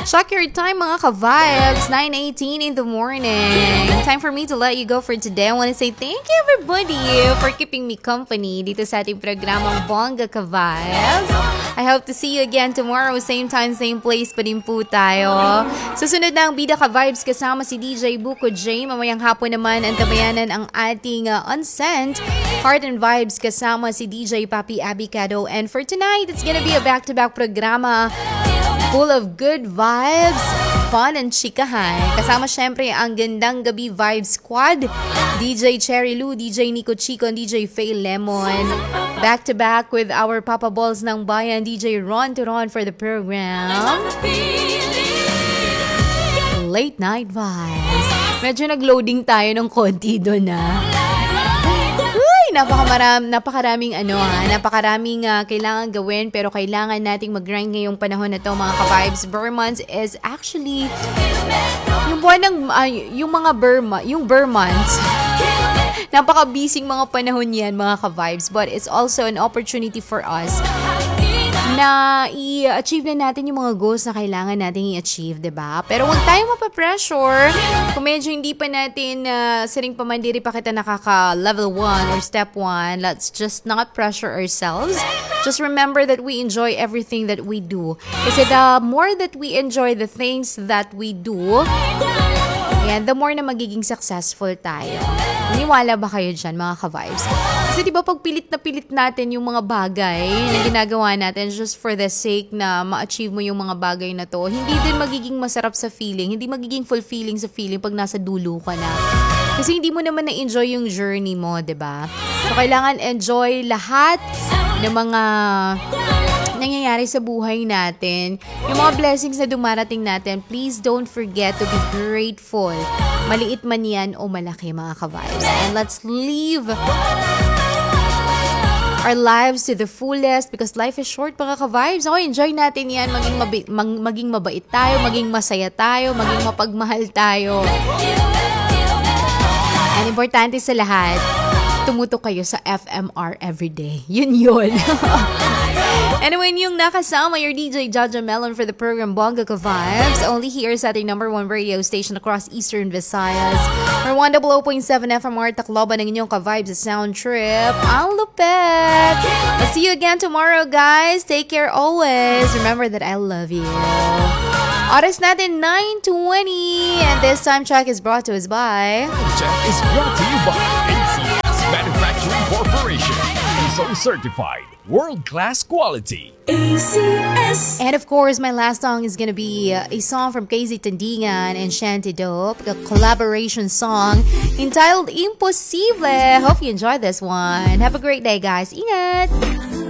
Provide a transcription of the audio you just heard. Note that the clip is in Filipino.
Check your time mga ka-vibes, 9:18 in the morning. Time for me to let you go for today. I want to say thank you everybody for keeping me company dito sa ating programang Bongga Ka-Vibes. I hope to see you again tomorrow, same time, same place pa din po tayo. Susunod na ang Bida Ka-Vibes kasama si DJ Buko J. Mamayang hapon naman ang tabayanan ang ating unsent Heart and Vibes kasama si DJ Papi Abicado. And for tonight, it's gonna be a back-to-back programa full of good vibes, fun and chikahan. Kasama syempre ang Gandang Gabi Vibe Squad, DJ Cherry Lou, DJ Nico Chico, and DJ Faye Lemon. Back-to-back with our Papa Balls ng Bayan, DJ Ron Turon for the program. Late Night Vibes. Medyo nag-loading tayo ng konti doon napakaraming kailangan gawin, pero kailangan nating mag-grind ngayong panahon na to mga ka-vibes. Burr months is actually yung buwan ng yung Burr months. Napaka-busy mga panahon yan mga ka-vibes, but it's also an opportunity for us na i-achieve na natin yung mga goals na kailangan natin i-achieve, diba? Pero huwag tayo mapapressure. Kung medyo hindi pa natin saring pamandiri pa kita nakaka-level 1 or step 1, let's just not pressure ourselves. Just remember that we enjoy everything that we do. Kasi the more that we enjoy the things that we do, the more na magiging successful tayo. Naniwala ba kayo dyan, mga ka-vibes? Kasi diba pag pilit na pilit natin yung mga bagay na ginagawa natin just for the sake na ma-achieve mo yung mga bagay na to, hindi din magiging masarap sa feeling, hindi magiging fulfilling sa feeling pag nasa dulo ka na. Kasi hindi mo naman na-enjoy yung journey mo, diba? So kailangan enjoy lahat ng mga nangyayari sa buhay natin. Yung mga blessings na dumarating natin, please don't forget to be grateful. Maliit man yan o malaki, mga ka-vibes. And let's live our lives to the fullest because life is short, mga ka-vibes. Okay, enjoy natin yan. Maging mabait tayo, maging masaya tayo, maging mapagmahal tayo. And importante sa lahat, tumutok kayo sa FMR everyday. Yun. Anyway, yung nakasama your DJ Jaja Melon for the program Bongga Ka-Vibes, only here sa ating #1 radio station across Eastern Visayas. Or 100.7 FMR Tacloban ng inyong ka-vibes sa Sound Trip. Ang lupet! I'll see you again tomorrow, guys. Take care always. Remember that I love you. Oras natin 9:20, and this time check is brought to us by... Check is brought to you by ACS Manufacturing Corporation. ISO certified, world-class quality. ACS. And of course, my last song is gonna be a song from KZ Tandingan and Shanty Dope, a collaboration song entitled Imposible. Hope you enjoy this one. Have a great day, guys. Ingat!